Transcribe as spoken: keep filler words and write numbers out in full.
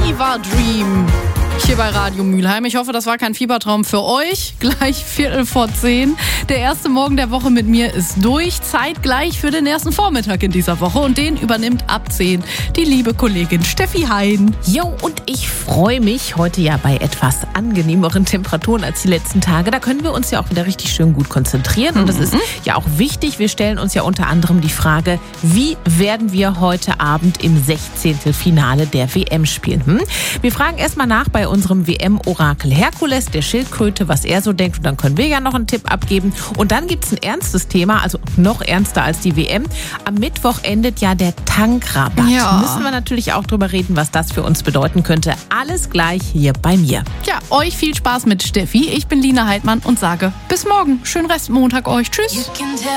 Fever Dream. Hier bei Radio Mülheim. Ich hoffe, das war kein Fiebertraum für euch. Gleich Viertel vor zehn. Der erste Morgen der Woche mit mir ist durch. Zeit gleich für den ersten Vormittag in dieser Woche. Und den übernimmt ab zehn die liebe Kollegin Steffi Hein. Jo, und ich freue mich heute ja bei etwas angenehmeren Temperaturen als die letzten Tage. Da können wir uns ja auch wieder richtig schön gut konzentrieren. Und das ist ja auch wichtig. Wir stellen uns ja unter anderem die Frage, wie werden wir heute Abend im Sechzehntelfinale der W M spielen? Hm? Wir fragen erstmal nach bei unserem W M-Orakel Herkules, der Schildkröte, was er so denkt. Und dann können wir ja noch einen Tipp abgeben. Und dann gibt es ein ernstes Thema, also noch ernster als die W M. Am Mittwoch endet ja der Tankrabatt. Ja. Müssen wir natürlich auch drüber reden, was das für uns bedeuten könnte. Alles gleich hier bei mir. Ja, euch viel Spaß mit Steffi. Ich bin Lina Heidmann und sage bis morgen. Schönen Restmontag euch. Tschüss.